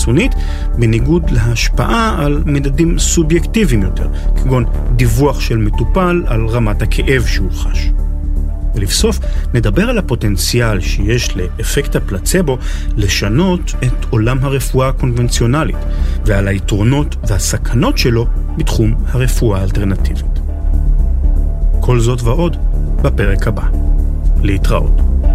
חיצונית, בניגוד להשפעה על מדדים סובייקטיביים יותר, כגון דיווח של מטופל על רמת הכאב שהוא חש. ולבסוף, נדבר על הפוטנציאל שיש לאפקט הפלצבו לשנות את עולם הרפואה הקונבנציונלית, ועל היתרונות והסכנות שלו בתחום הרפואה האלטרנטיבית. כל זאת ועוד בפרק הבא. להתראות.